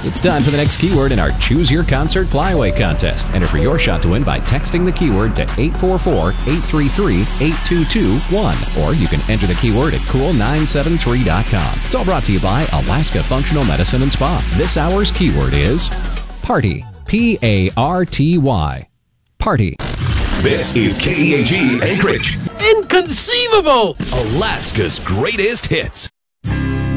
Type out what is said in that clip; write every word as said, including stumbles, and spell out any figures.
It's time for the next keyword in our Choose Your Concert Flyaway contest. Enter for your shot to win by texting the keyword to eight four four, eight three three, eight two two one. Or you can enter the keyword at cool nine seven three dot com. It's all brought to you by Alaska Functional Medicine and Spa. This hour's keyword is party. P A R T Y. Party. This is K E A G Anchorage. Inconceivable! Alaska's greatest hits.